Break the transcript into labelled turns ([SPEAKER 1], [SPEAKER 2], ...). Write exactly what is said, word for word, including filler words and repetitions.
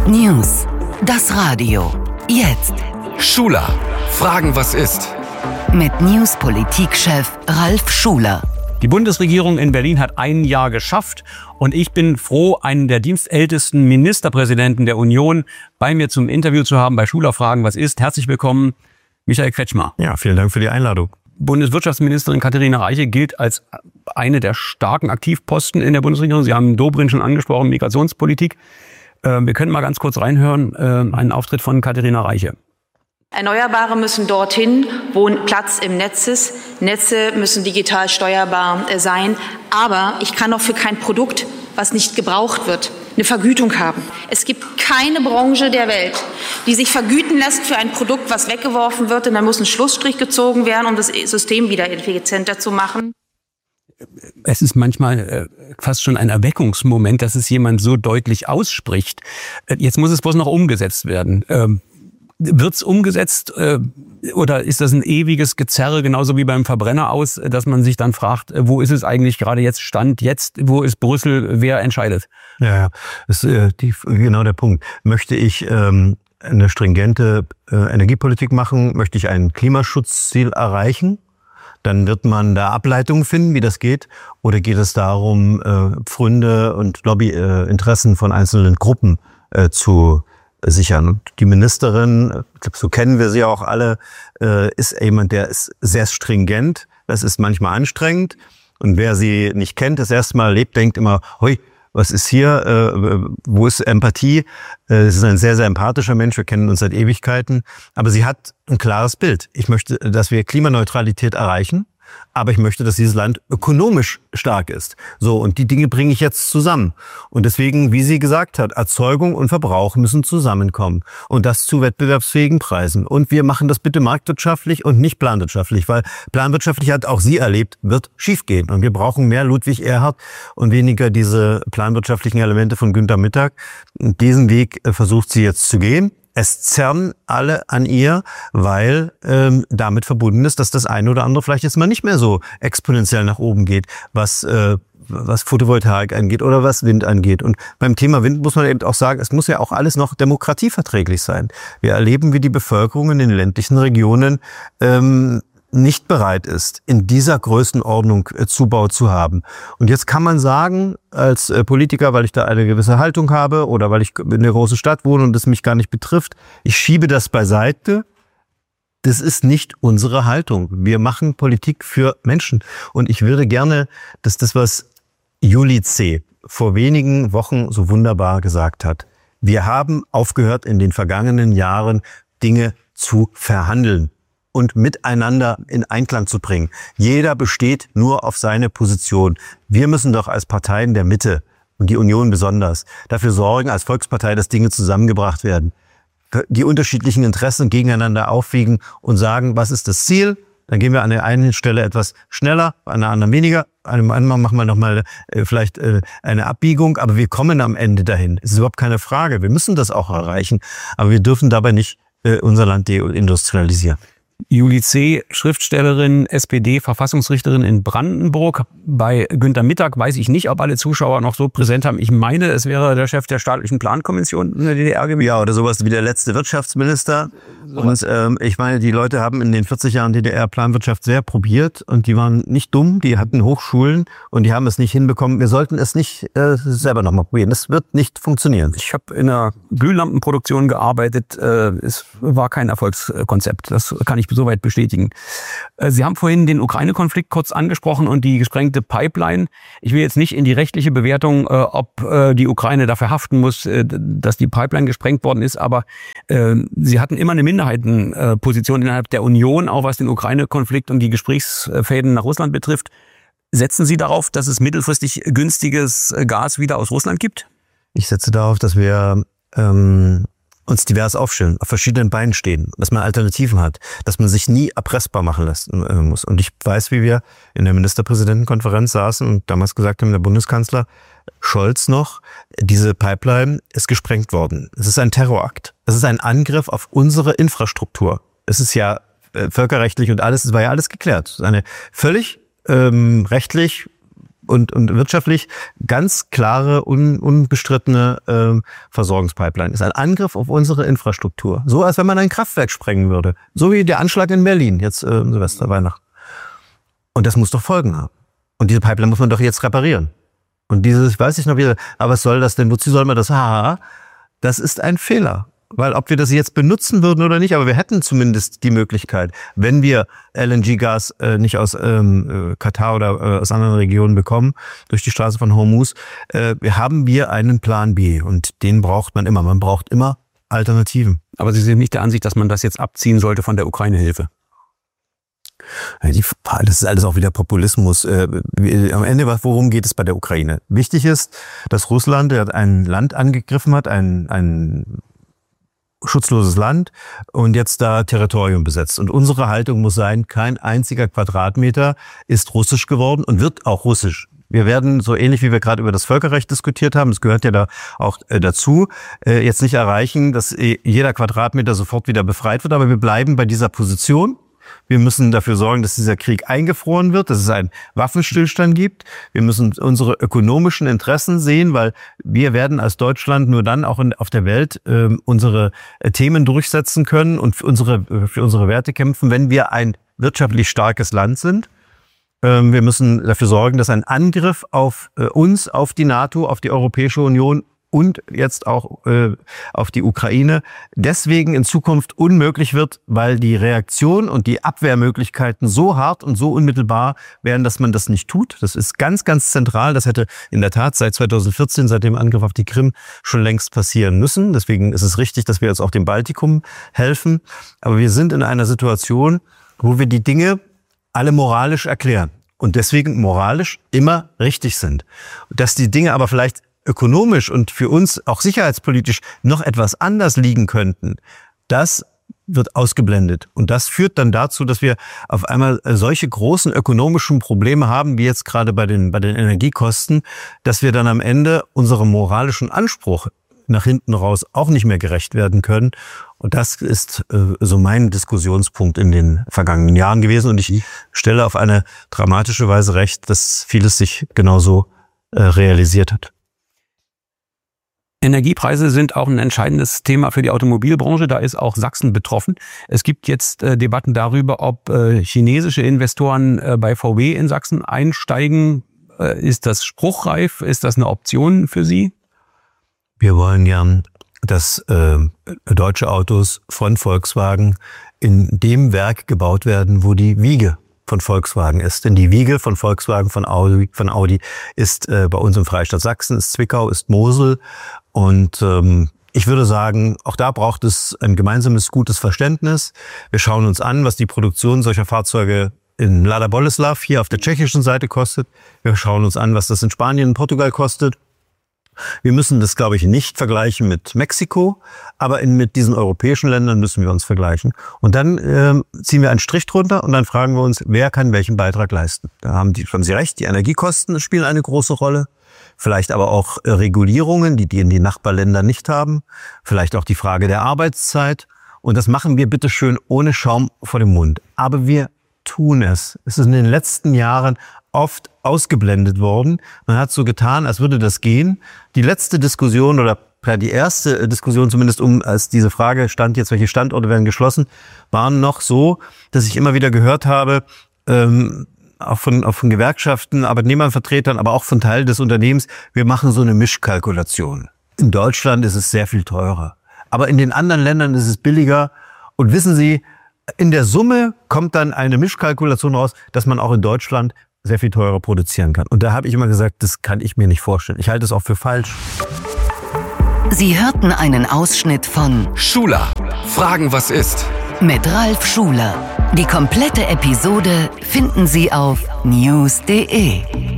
[SPEAKER 1] News. Das Radio. Jetzt.
[SPEAKER 2] Schuler. Fragen, was ist?
[SPEAKER 1] Mit News-Politikchef Ralf Schuler.
[SPEAKER 3] Die Bundesregierung in Berlin hat ein Jahr geschafft und ich bin froh, einen der dienstältesten Ministerpräsidenten der Union bei mir zum Interview zu haben bei Schuler Fragen, was ist. Herzlich willkommen, Michael Kretschmer.
[SPEAKER 4] Ja, vielen Dank für die Einladung.
[SPEAKER 3] Bundeswirtschaftsministerin Katharina Reiche gilt als eine der starken Aktivposten in der Bundesregierung. Sie haben Dobrindt schon angesprochen, Migrationspolitik. Wir können mal ganz kurz reinhören, einen Auftritt von Katharina Reiche.
[SPEAKER 5] Erneuerbare müssen dorthin, wo Platz im Netz ist. Netze müssen digital steuerbar sein. Aber ich kann doch für kein Produkt, was nicht gebraucht wird, eine Vergütung haben. Es gibt keine Branche der Welt, die sich vergüten lässt für ein Produkt, was weggeworfen wird. Und dann muss ein Schlussstrich gezogen werden, um das System wieder effizienter zu machen.
[SPEAKER 3] Es ist manchmal äh, fast schon ein Erweckungsmoment, dass es jemand so deutlich ausspricht. Äh, jetzt muss es bloß noch umgesetzt werden. Ähm, wird's umgesetzt äh, oder ist das ein ewiges Gezerre, genauso wie beim Verbrenner aus, dass man sich dann fragt, äh, wo ist es eigentlich gerade jetzt Stand jetzt, wo ist Brüssel, wer entscheidet?
[SPEAKER 4] Ja, ja, das ist äh, die, genau der Punkt. Möchte ich ähm, eine stringente äh, Energiepolitik machen? Möchte ich ein Klimaschutzziel erreichen? Dann wird man da Ableitungen finden, wie das geht. Oder geht es darum, äh, Pfründe und Lobbyinteressen äh, von einzelnen Gruppen äh, zu sichern? Und die Ministerin, ich glaube, so kennen wir sie auch alle, äh, ist jemand, der ist sehr stringent. Das ist manchmal anstrengend. Und wer sie nicht kennt, das erste Mal erlebt, denkt immer, hui, was ist hier, äh, wo ist Empathie? Äh, sie ist ein sehr, sehr empathischer Mensch, wir kennen uns seit Ewigkeiten. Aber sie hat ein klares Bild. Ich möchte, dass wir Klimaneutralität erreichen, aber ich möchte, dass dieses Land ökonomisch stark ist. So, und die Dinge bringe ich jetzt zusammen. Und deswegen, wie sie gesagt hat, Erzeugung und Verbrauch müssen zusammenkommen. Und das zu wettbewerbsfähigen Preisen. Und wir machen das bitte marktwirtschaftlich und nicht planwirtschaftlich, weil planwirtschaftlich, hat auch sie erlebt, wird schiefgehen. Und wir brauchen mehr Ludwig Erhard und weniger diese planwirtschaftlichen Elemente von Günther Mittag. Und diesen Weg versucht sie jetzt zu gehen. Es zerren alle an ihr, weil ähm, damit verbunden ist, dass das eine oder andere vielleicht jetzt mal nicht mehr so exponentiell nach oben geht, was äh, was Photovoltaik angeht oder was Wind angeht. Und beim Thema Wind muss man eben auch sagen, es muss ja auch alles noch demokratieverträglich sein. Wir erleben, wie die Bevölkerung in den ländlichen Regionen ähm, nicht bereit ist, in dieser Größenordnung äh, Zubau zu haben. Und jetzt kann man sagen, als äh, Politiker, weil ich da eine gewisse Haltung habe oder weil ich in einer großen Stadt wohne und es mich gar nicht betrifft, ich schiebe das beiseite. Das ist nicht unsere Haltung. Wir machen Politik für Menschen. Und ich würde gerne, dass das, was Juli C. vor wenigen Wochen so wunderbar gesagt hat, wir haben aufgehört, in den vergangenen Jahren Dinge zu verhandeln und miteinander in Einklang zu bringen. Jeder besteht nur auf seine Position. Wir müssen doch als Parteien der Mitte und die Union besonders dafür sorgen, als Volkspartei, dass Dinge zusammengebracht werden. Die unterschiedlichen Interessen gegeneinander aufwiegen und sagen, was ist das Ziel? Dann gehen wir an der einen Stelle etwas schneller, an der anderen weniger. An dem anderen machen wir nochmal äh, vielleicht äh, eine Abbiegung, aber wir kommen am Ende dahin. Es ist überhaupt keine Frage. Wir müssen das auch erreichen, aber wir dürfen dabei nicht äh, unser Land deindustrialisieren.
[SPEAKER 3] Juli C., Schriftstellerin, S P D-Verfassungsrichterin in Brandenburg. Bei Günther Mittag weiß ich nicht, ob alle Zuschauer noch so präsent haben. Ich meine, es wäre der Chef der staatlichen Plankommission in der D D R gewesen.
[SPEAKER 4] Ja, oder sowas wie der letzte Wirtschaftsminister. Und ähm, ich meine, die Leute haben in den vierzig Jahren D D R-Planwirtschaft sehr probiert und die waren nicht dumm, die hatten Hochschulen und die haben es nicht hinbekommen. Wir sollten es nicht äh, selber nochmal probieren. Das wird nicht funktionieren.
[SPEAKER 3] Ich habe in einer Glühlampenproduktion gearbeitet. Äh, es war kein Erfolgskonzept. Das kann ich soweit bestätigen. Sie haben vorhin den Ukraine-Konflikt kurz angesprochen und die gesprengte Pipeline. Ich will jetzt nicht in die rechtliche Bewertung, ob die Ukraine dafür haften muss, dass die Pipeline gesprengt worden ist, aber Sie hatten immer eine Minderheitenposition innerhalb der Union, auch was den Ukraine-Konflikt und die Gesprächsfäden nach Russland betrifft. Setzen Sie darauf, dass es mittelfristig günstiges Gas wieder aus Russland gibt?
[SPEAKER 4] Ich setze darauf, dass wir ähm uns divers aufstellen, auf verschiedenen Beinen stehen, dass man Alternativen hat, dass man sich nie erpressbar machen lassen muss. Und ich weiß, wie wir in der Ministerpräsidentenkonferenz saßen und damals gesagt haben, der Bundeskanzler Scholz noch, diese Pipeline ist gesprengt worden. Es ist ein Terrorakt. Es ist ein Angriff auf unsere Infrastruktur. Es ist ja äh, völkerrechtlich und alles, es war ja alles geklärt. Es ist eine völlig ähm, rechtlich und, und wirtschaftlich ganz klare, un, unbestrittene äh, Versorgungspipeline. Ist ein Angriff auf unsere Infrastruktur. So, als wenn man ein Kraftwerk sprengen würde. So wie der Anschlag in Berlin, jetzt äh, Silvester, Weihnachten. Und das muss doch Folgen haben. Und diese Pipeline muss man doch jetzt reparieren. Und dieses, ich weiß nicht noch wieder, aber was soll das denn? Wozu soll man das? Ha, das ist ein Fehler. Weil ob wir das jetzt benutzen würden oder nicht, aber wir hätten zumindest die Möglichkeit, wenn wir L N G-Gas äh, nicht aus ähm, äh, Katar oder äh, aus anderen Regionen bekommen, durch die Straße von Hormuz, äh, haben wir einen Plan B. Und den braucht man immer. Man braucht immer Alternativen.
[SPEAKER 3] Aber Sie sind nicht der Ansicht, dass man das jetzt abziehen sollte von der Ukraine-Hilfe?
[SPEAKER 4] Das ist alles auch wieder Populismus. Am Ende, worum geht es bei der Ukraine? Wichtig ist, dass Russland ein Land angegriffen hat, ein, ein schutzloses Land und jetzt da Territorium besetzt. Und unsere Haltung muss sein, kein einziger Quadratmeter ist russisch geworden und wird auch russisch. Wir werden, so ähnlich wie wir gerade über das Völkerrecht diskutiert haben, das gehört ja da auch dazu, jetzt nicht erreichen, dass jeder Quadratmeter sofort wieder befreit wird, aber wir bleiben bei dieser Position. Wir müssen dafür sorgen, dass dieser Krieg eingefroren wird, dass es einen Waffenstillstand gibt. Wir müssen unsere ökonomischen Interessen sehen, weil wir werden als Deutschland nur dann auch in, auf der Welt äh, unsere äh, Themen durchsetzen können und für unsere, für unsere Werte kämpfen, wenn wir ein wirtschaftlich starkes Land sind. Ähm, wir müssen dafür sorgen, dass ein Angriff auf äh, uns, auf die NATO, auf die Europäische Union und jetzt auch äh, auf die Ukraine deswegen in Zukunft unmöglich wird, weil die Reaktion und die Abwehrmöglichkeiten so hart und so unmittelbar wären, dass man das nicht tut. Das ist ganz, ganz zentral. Das hätte in der Tat seit zweitausendvierzehn, seit dem Angriff auf die Krim, schon längst passieren müssen. Deswegen ist es richtig, dass wir jetzt auch dem Baltikum helfen. Aber wir sind in einer Situation, wo wir die Dinge alle moralisch erklären und deswegen moralisch immer richtig sind. Dass die Dinge aber vielleicht ökonomisch und für uns auch sicherheitspolitisch noch etwas anders liegen könnten, das wird ausgeblendet. Und das führt dann dazu, dass wir auf einmal solche großen ökonomischen Probleme haben, wie jetzt gerade bei den, bei den Energiekosten, dass wir dann am Ende unserem moralischen Anspruch nach hinten raus auch nicht mehr gerecht werden können. Und das ist äh, so mein Diskussionspunkt in den vergangenen Jahren gewesen. Und ich stelle auf eine dramatische Weise recht, dass vieles sich genauso äh, realisiert hat.
[SPEAKER 3] Energiepreise sind auch ein entscheidendes Thema für die Automobilbranche. Da ist auch Sachsen betroffen. Es gibt jetzt äh, Debatten darüber, ob äh, chinesische Investoren äh, bei V W in Sachsen einsteigen. Äh, ist das spruchreif? Ist das eine Option für Sie?
[SPEAKER 4] Wir wollen gern, dass äh, deutsche Autos von Volkswagen in dem Werk gebaut werden, wo die Wiege von Volkswagen ist. Denn die Wiege von Volkswagen, von Audi, von Audi ist äh, bei uns im Freistaat Sachsen, ist Zwickau, ist Mosel. Und ähm, ich würde sagen, auch da braucht es ein gemeinsames, gutes Verständnis. Wir schauen uns an, was die Produktion solcher Fahrzeuge in Mladá Boleslav hier auf der tschechischen Seite kostet. Wir schauen uns an, was das in Spanien und Portugal kostet. Wir müssen das, glaube ich, nicht vergleichen mit Mexiko, aber in, mit diesen europäischen Ländern müssen wir uns vergleichen. Und dann äh, ziehen wir einen Strich drunter und dann fragen wir uns, wer kann welchen Beitrag leisten. Da haben, die, haben Sie recht, die Energiekosten spielen eine große Rolle. Vielleicht aber auch äh, Regulierungen, die die in die Nachbarländer nicht haben. Vielleicht auch die Frage der Arbeitszeit. Und das machen wir bitteschön ohne Schaum vor dem Mund. Aber wir tun es. Es ist in den letzten Jahren oft ausgeblendet worden. Man hat so getan, als würde das gehen. Die letzte Diskussion oder die erste Diskussion zumindest, um als diese Frage stand jetzt, welche Standorte werden geschlossen, waren noch so, dass ich immer wieder gehört habe, ähm, auch von, auch von Gewerkschaften, Arbeitnehmervertretern, aber auch von Teil des Unternehmens, wir machen so eine Mischkalkulation. In Deutschland ist es sehr viel teurer. Aber in den anderen Ländern ist es billiger. Und wissen Sie, in der Summe kommt dann eine Mischkalkulation raus, dass man auch in Deutschland sehr viel teurer produzieren kann. Und da habe ich immer gesagt, das kann ich mir nicht vorstellen. Ich halte es auch für falsch.
[SPEAKER 1] Sie hörten einen Ausschnitt von
[SPEAKER 2] Schuler. Fragen, was ist?
[SPEAKER 1] Mit Ralf Schuler. Die komplette Episode finden Sie auf news punkt de.